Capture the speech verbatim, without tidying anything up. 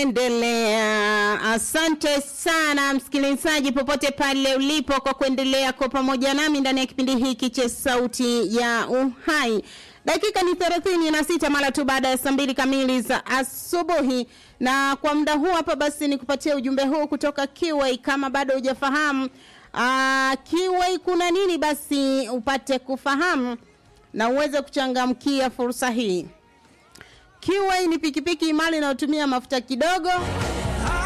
kuendelea. Asante sana msikilizaji popote pale ulipo kwa kuendelea kwa pamoja nami ndani ya kipindi hiki cha Sauti ya Uhai. Dakika ni thelathini na sita mara tu baada ya saa mbili kamili za asubuhi, na kwa muda huu hapa basi nikupatie ujumbe huu kutoka Kiway. Kama bado hujafahamu ah Kiway kuna nini, basi upate kufahamu na uweze kuchangamkia fursa hii. Kiway ni pikipiki imara inayotumia mafuta kidogo